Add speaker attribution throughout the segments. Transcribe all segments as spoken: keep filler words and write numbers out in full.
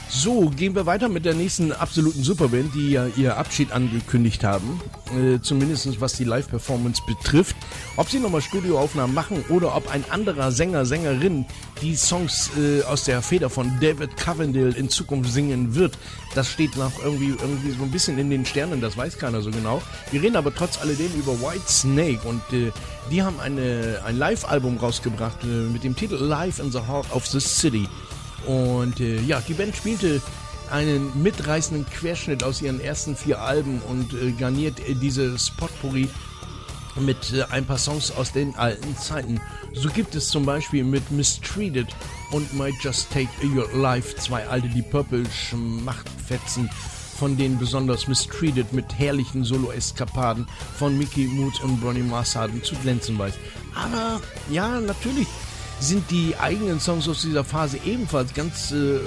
Speaker 1: So, gehen wir weiter mit der nächsten absoluten Superband, die ja ihr Abschied angekündigt haben. Äh, zumindest was die Live-Performance betrifft. Ob sie nochmal Studioaufnahmen machen oder ob ein anderer Sänger, Sängerin die Songs äh, aus der Feder von David Coverdale in Zukunft singen wird, das steht noch irgendwie, irgendwie so ein bisschen in den Sternen, das weiß keiner so genau. Wir reden aber trotz alledem über Whitesnake und äh, die haben eine, ein Live-Album rausgebracht äh, mit dem Titel Live in the Heart of the City. Und äh, ja, die Band spielte einen mitreißenden Querschnitt aus ihren ersten vier Alben und äh, garniert äh, diese Spotpourri mit äh, ein paar Songs aus den alten Zeiten. So gibt es zum Beispiel mit Mistreated und Might Just Take Your Life zwei alte Deep Purple Schmachtfetzen, von denen besonders Mistreated mit herrlichen Solo-Eskapaden von Mickey Mood und Ronnie Marsharden zu glänzen weiß. Aber ja, natürlich sind die eigenen Songs aus dieser Phase ebenfalls ganz äh,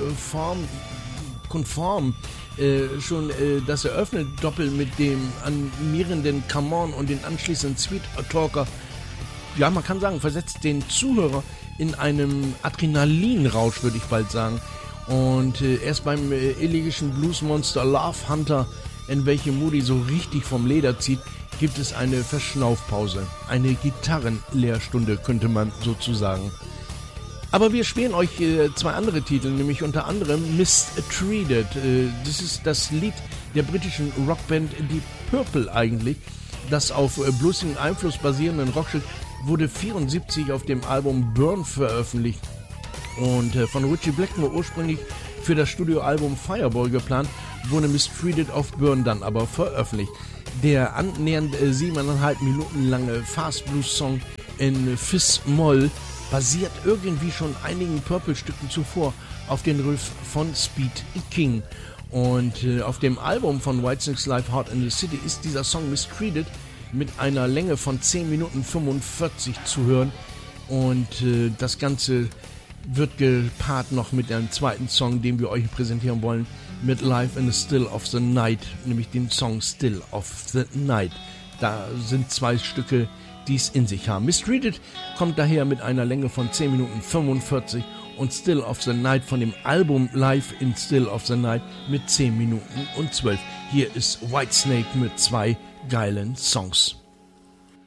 Speaker 1: formkonform. Äh, schon äh, das eröffnet Doppel mit dem animierenden Come On und den anschließenden Sweet Talker. Ja, man kann sagen, versetzt den Zuhörer in einem Adrenalinrausch, würde ich bald sagen. Und äh, erst beim äh, elegischen Bluesmonster Love Hunter, in welchem Moody so richtig vom Leder zieht, gibt es eine Verschnaufpause, eine Gitarrenlehrstunde, könnte man sozusagen. Aber wir spielen euch äh, zwei andere Titel, nämlich unter anderem Mistreated. Äh, das ist das Lied der britischen Rockband Deep Purple eigentlich, das auf äh, bluesigen Einfluss basierenden Rockstück wurde vierundsiebzig auf dem Album Burn veröffentlicht und äh, von Ritchie Blackmore ursprünglich für das Studioalbum Fireball geplant, wurde Mistreated auf Burn dann aber veröffentlicht. Der annähernd äh, siebeneinhalb Minuten lange Fast Blues Song in Fis-Moll basiert irgendwie schon einigen Purple-Stücken zuvor auf den Riff von Speed King. Und äh, auf dem Album von Whitesnake's Live Heart in the City ist dieser Song Mistreated mit einer Länge von zehn Minuten fünfundvierzig zu hören. Und äh, das Ganze wird gepaart noch mit einem zweiten Song, den wir euch präsentieren wollen, mit Live in the Still of the Night, nämlich den Song Still of the Night. Da sind zwei Stücke, die es in sich haben. Mistreated kommt daher mit einer Länge von zehn Minuten fünfundvierzig und Still of the Night von dem Album Live in Still of the Night mit zehn Minuten und zwölf. Hier ist Whitesnake mit zwei geilen Songs.